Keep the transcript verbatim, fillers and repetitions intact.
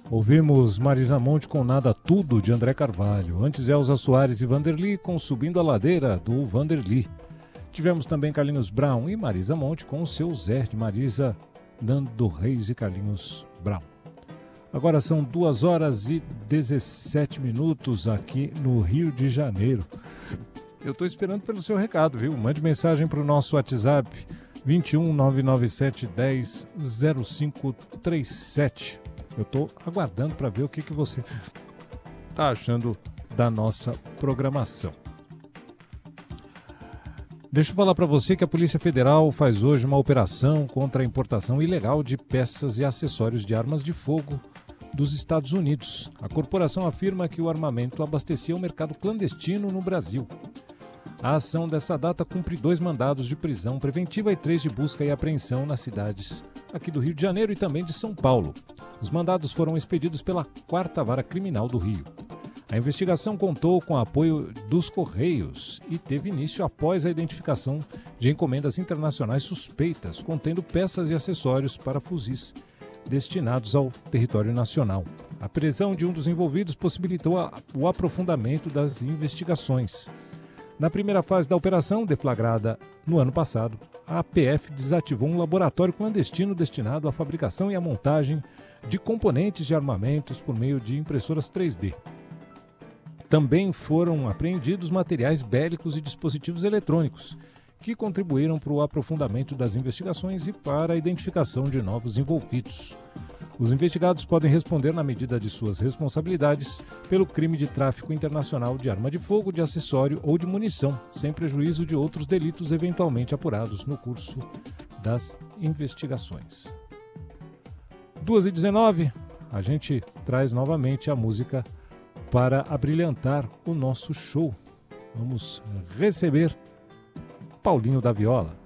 Ouvimos Marisa Monte com Nada Tudo, de André Carvalho. Antes, Elza Soares e Vanderly com Subindo a Ladeira, do Vanderly. Tivemos também Carlinhos Brown e Marisa Monte com o Seu Zé, de Marisa, Nando Reis e Carlinhos Brown. Agora são duas horas e dezessete minutos aqui no Rio de Janeiro. Eu estou esperando pelo seu recado, viu? Mande mensagem para o nosso WhatsApp vinte e um, nove nove sete, dez, zero cinco três sete. Eu estou aguardando para ver o que, que você está achando da nossa programação. Deixa eu falar para você que a Polícia Federal faz hoje uma operação contra a importação ilegal de peças e acessórios de armas de fogo dos Estados Unidos. A corporação afirma que o armamento abastecia o mercado clandestino no Brasil. A ação dessa data cumpre dois mandados de prisão preventiva e três de busca e apreensão nas cidades aqui do Rio de Janeiro e também de São Paulo. Os mandados foram expedidos pela quarta Vara Criminal do Rio. A investigação contou com o apoio dos Correios e teve início após a identificação de encomendas internacionais suspeitas contendo peças e acessórios para fuzis destinados ao território nacional. A prisão de um dos envolvidos possibilitou a, o aprofundamento das investigações. Na primeira fase da operação, deflagrada no ano passado, a A P F desativou um laboratório clandestino destinado à fabricação e à montagem de componentes de armamentos por meio de impressoras três D. Também foram apreendidos materiais bélicos e dispositivos eletrônicos, que contribuíram para o aprofundamento das investigações e para a identificação de novos envolvidos. Os investigados podem responder na medida de suas responsabilidades pelo crime de tráfico internacional de arma de fogo, de acessório ou de munição, sem prejuízo de outros delitos eventualmente apurados no curso das investigações. duas e dezenove, a gente traz novamente a música para abrilhantar o nosso show. Vamos receber Paulinho da Viola.